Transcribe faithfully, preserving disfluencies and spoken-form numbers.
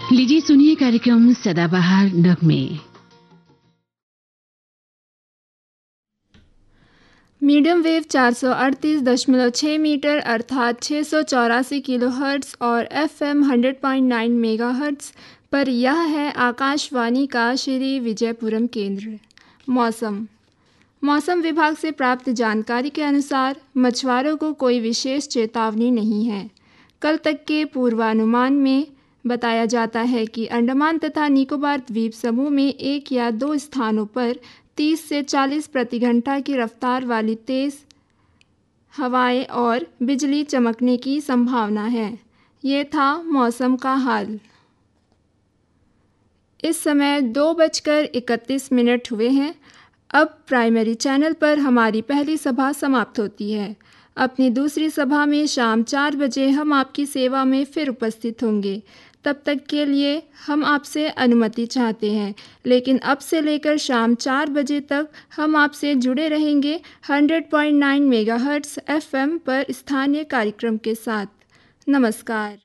लीजिए सुनिए कार्यक्रम सदाबहार नगमे। मीडियम वेव चार सौ अड़तीस दशमलव छः मीटर अर्थात छः सौ चौरासी किलो हर्ट्ज़ और F am hundred point nine mega hertz पर यह है आकाशवाणी का श्री विजयपुरम केंद्र। मौसम मौसम विभाग से प्राप्त जानकारी के अनुसार मछुआरों को कोई विशेष चेतावनी नहीं है। कल तक के पूर्वानुमान में बताया जाता है कि अंडमान तथा निकोबार द्वीप समूह में एक या दो स्थानों पर तीस से चालीस प्रति घंटा की रफ्तार वाली तेज़ हवाएं और बिजली चमकने की संभावना है। ये था मौसम का हाल। इस समय दो बजकर इकतीस मिनट हुए हैं। अब प्राइमरी चैनल पर हमारी पहली सभा समाप्त होती है। अपनी दूसरी सभा में शाम चार बजे हम आपकी सेवा में फिर उपस्थित होंगे। तब तक के लिए हम आपसे अनुमति चाहते हैं, लेकिन अब से लेकर शाम चार बजे तक हम आपसे जुड़े रहेंगे hundred point nine megahertz FM पर स्थानीय कार्यक्रम के साथ। नमस्कार।